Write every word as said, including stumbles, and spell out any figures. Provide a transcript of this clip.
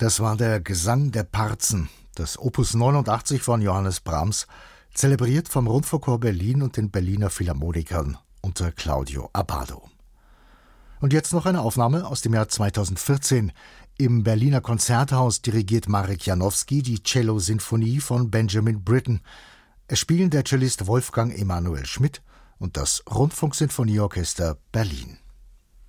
Das war der Gesang der Parzen, das Opus neunundachtzig von Johannes Brahms, zelebriert vom Rundfunkchor Berlin und den Berliner Philharmonikern unter Claudio Abbado. Und jetzt noch eine Aufnahme aus dem Jahr zweitausendvierzehn. Im Berliner Konzerthaus dirigiert Marek Janowski die Cello-Sinfonie von Benjamin Britten. Es spielen der Cellist Wolfgang Emanuel Schmidt und das Rundfunksinfonieorchester Berlin.